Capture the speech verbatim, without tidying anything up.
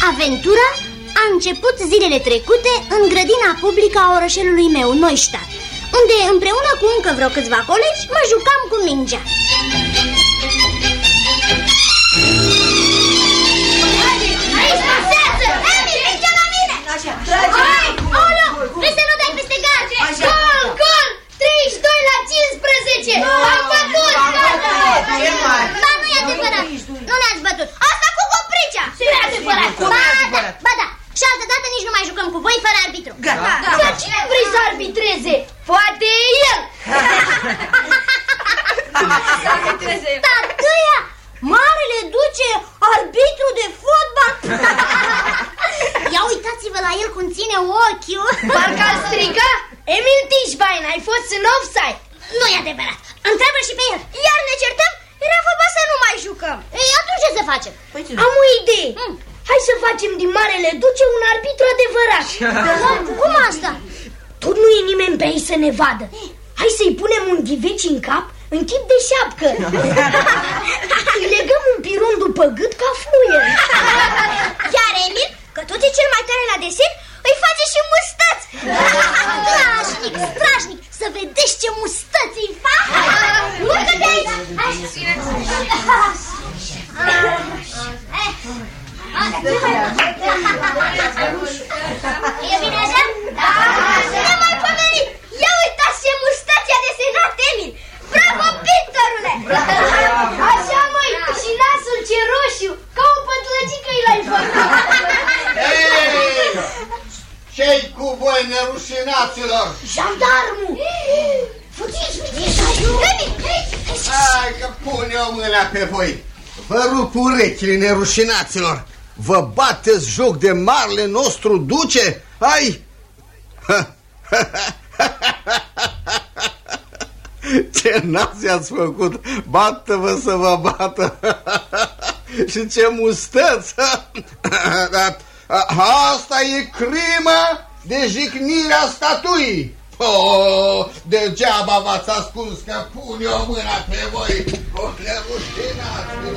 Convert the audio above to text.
Aventura a început zilele trecute în grădina publică a orășelului meu, Neustadt, unde împreună cu încă vreo câțiva colegi mă jucam cu mingea. Aici pasează! Emi, mingea la mine! Hai! Olo! Vrei să nu dai peste gard? Gol! Gol! treizeci și doi la cincisprezece! Am bătut! Ba, nu e adevărat! Nu ne-ați bătut! Asta cu copricea! Nu e adevărat! Ba da! Ba da! Și altă dată nici nu mai jucăm cu voi fără arbitru. Dar cine vrei să arbitreze? Poate el! Tătăia! Marele duce arbitru de fotbal! Ia uitați-vă la el cum ține ochiul. Parcă al striga? Emil Tișbain, ai fost în offside. Nu e adevărat. Întreabă și pe el. Iar ne certăm? Era vorba să nu mai jucăm. Ei, atunci ce să facem? Am o idee. Hmm. Hai să facem din Marele Duce un arbitru adevărat. Da, cum asta? Tot nu e nimeni pe aici să ne vadă. Hai să-i punem un ghiveci în cap, în chip de șapcă. Îi legăm un piron după gât ca fluier. Iar Emil, că tot e cel mai tare la desen, îi face și mustăți. Strașnic, strașnic, să vedeți ce mustăți îi fac. Urcă de aici. E bine așa? Da! Ne mai pomenit! Ia uitați ce mustăți a desenat Emil! Bravo, pictorule! Așa, măi, și nasul ce roșu, ca o pătlăgică i l-ai făcut. Ce-i cu voi, nerușinaților? Jandarmul! Fugiți, fugiți! Hai că pune o mâna pe voi! Vă rup urechile, nerușinaților! Vă bateți joc de marele nostru duce? Hai! Ce nați ați făcut? Bată-vă să vă bată! Și ce mustăți! Asta e crimă de jignirea statuii! Oh, degeaba v-ați ascuns că pune o mână pe voi! O nerușinați!